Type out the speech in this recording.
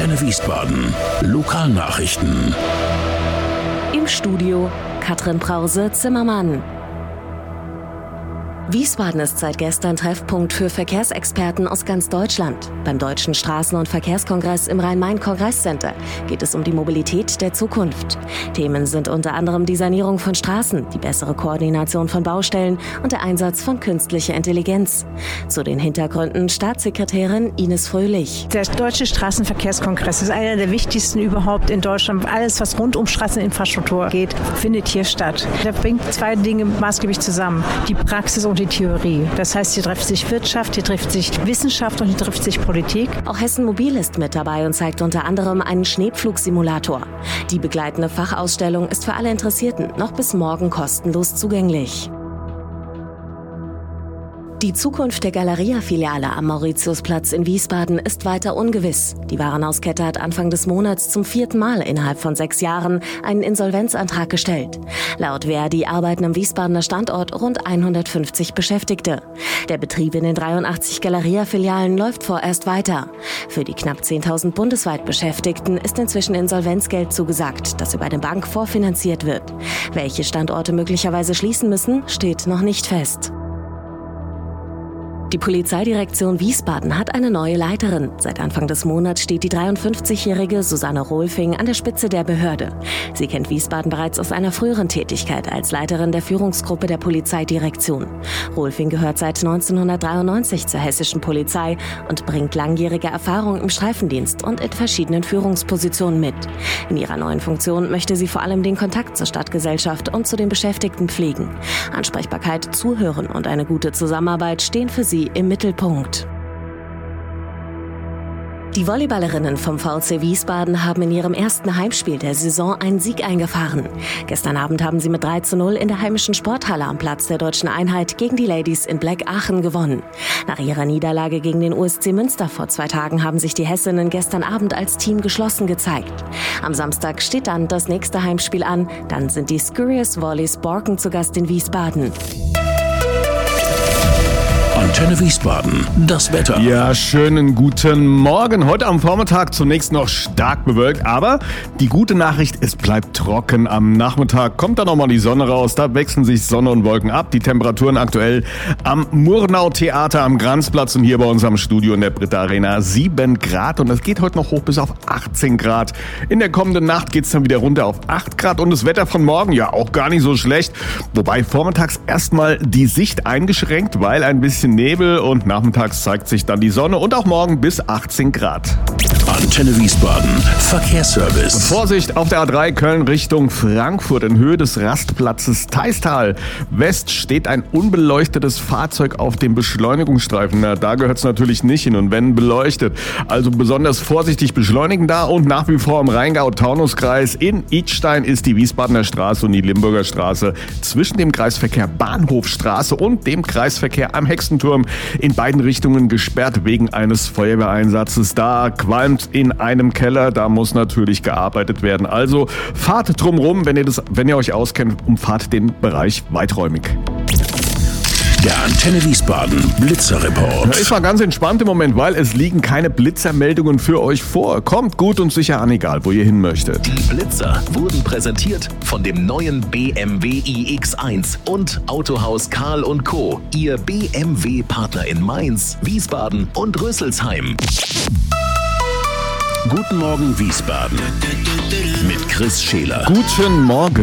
Antenne Wiesbaden. Lokalnachrichten. Im Studio Katrin Brause-Zimmermann. Wiesbaden ist seit gestern Treffpunkt für Verkehrsexperten aus ganz Deutschland. Beim Deutschen Straßen- und Verkehrskongress im Rhein-Main-Kongresscenter geht es um die Mobilität der Zukunft. Themen sind unter anderem die Sanierung von Straßen, die bessere Koordination von Baustellen und der Einsatz von künstlicher Intelligenz. Zu den Hintergründen Staatssekretärin Ines Fröhlich. Der Deutsche Straßenverkehrskongress ist einer der wichtigsten überhaupt in Deutschland. Alles, was rund um Straßeninfrastruktur geht, findet hier statt. Der bringt zwei Dinge maßgeblich zusammen: die Praxis und die Theorie. Das heißt, hier trifft sich Wirtschaft, hier trifft sich Wissenschaft und hier trifft sich Politik. Auch Hessen Mobil ist mit dabei und zeigt unter anderem einen Schneepflugsimulator. Die begleitende Fachausstellung ist für alle Interessierten noch bis morgen kostenlos zugänglich. Die Zukunft der Galeria-Filiale am Mauritiusplatz in Wiesbaden ist weiter ungewiss. Die Warenhauskette hat Anfang des Monats zum 4. Mal innerhalb von 6 Jahren einen Insolvenzantrag gestellt. Laut Verdi arbeiten am Wiesbadener Standort rund 150 Beschäftigte. Der Betrieb in den 83 Galeria-Filialen läuft vorerst weiter. Für die knapp 10.000 bundesweit Beschäftigten ist inzwischen Insolvenzgeld zugesagt, das über eine Bank vorfinanziert wird. Welche Standorte möglicherweise schließen müssen, steht noch nicht fest. Die Polizeidirektion Wiesbaden hat eine neue Leiterin. Seit Anfang des Monats steht die 53-jährige Susanne Rohlfing an der Spitze der Behörde. Sie kennt Wiesbaden bereits aus einer früheren Tätigkeit als Leiterin der Führungsgruppe der Polizeidirektion. Rohlfing gehört seit 1993 zur hessischen Polizei und bringt langjährige Erfahrung im Streifendienst und in verschiedenen Führungspositionen mit. In ihrer neuen Funktion möchte sie vor allem den Kontakt zur Stadtgesellschaft und zu den Beschäftigten pflegen. Ansprechbarkeit, Zuhören und eine gute Zusammenarbeit stehen für sie im Mittelpunkt. Die Volleyballerinnen vom VC Wiesbaden haben in ihrem ersten Heimspiel der Saison einen Sieg eingefahren. Gestern Abend haben sie mit 3:0 in der heimischen Sporthalle am Platz der Deutschen Einheit gegen die Ladies in Black Aachen gewonnen. Nach ihrer Niederlage gegen den USC Münster vor 2 Tagen haben sich die Hessinnen gestern Abend als Team geschlossen gezeigt. Am Samstag steht dann das nächste Heimspiel an. Dann sind die Scurious Volleys Borken zu Gast in Wiesbaden. Antenne Wiesbaden, das Wetter. Ja, schönen guten Morgen. Heute am Vormittag zunächst noch stark bewölkt, aber die gute Nachricht, es bleibt trocken. Am Nachmittag kommt dann nochmal die Sonne raus, da wechseln sich Sonne und Wolken ab. Die Temperaturen aktuell am Murnau-Theater am Granzplatz und hier bei uns am Studio in der Britta Arena 7 Grad und es geht heute noch hoch bis auf 18 Grad. In der kommenden Nacht geht es dann wieder runter auf 8 Grad und das Wetter von morgen, ja auch gar nicht so schlecht. Wobei vormittags erstmal die Sicht eingeschränkt, weil ein bisschen Nebel und nachmittags zeigt sich dann die Sonne und auch morgen bis 18 Grad. Antenne Wiesbaden, Verkehrsservice. Vorsicht auf der A3 Köln Richtung Frankfurt in Höhe des Rastplatzes Theistal West steht ein unbeleuchtetes Fahrzeug auf dem Beschleunigungsstreifen. Na, da gehört es natürlich nicht hin und wenn beleuchtet. Also besonders vorsichtig beschleunigen da und nach wie vor im Rheingau-Taunus-Kreis in Idstein ist die Wiesbadener Straße und die Limburger Straße zwischen dem Kreisverkehr Bahnhofstraße und dem Kreisverkehr am Hexenturm in beiden Richtungen gesperrt wegen eines Feuerwehreinsatzes. Da qualmt in einem Keller, da muss natürlich gearbeitet werden. Also fahrt drumrum, wenn ihr euch auskennt, umfahrt den Bereich weiträumig. Der Antenne Wiesbaden Blitzerreport. Ja, ist mal ganz entspannt im Moment, weil es liegen keine Blitzermeldungen für euch vor. Kommt gut und sicher an, egal wo ihr hin möchtet. Die Blitzer wurden präsentiert von dem neuen BMW iX1 und Autohaus Karl & Co. Ihr BMW-Partner in Mainz, Wiesbaden und Rüsselsheim. Guten Morgen Wiesbaden mit Chris Scheler. Guten Morgen.